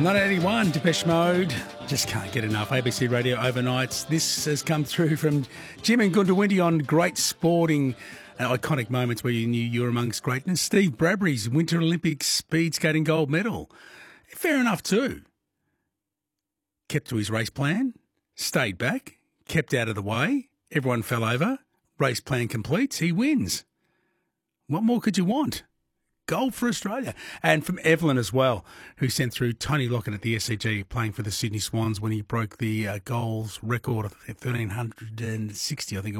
1981, Depeche Mode. Just can't get enough. ABC Radio Overnights. This has come through from Jim and Gundawindi on great sporting iconic moments where you knew you were amongst greatness. Steve Bradbury's Winter Olympics speed skating gold medal. Fair enough too. Kept to his race plan, stayed back, kept out of the way, everyone fell over, race plan completes, he wins. What more could you want? Gold for Australia. And from Evelyn as well, who sent through Tony Lockett at the SCG playing for the Sydney Swans when he broke the goals record of 1,360, I think it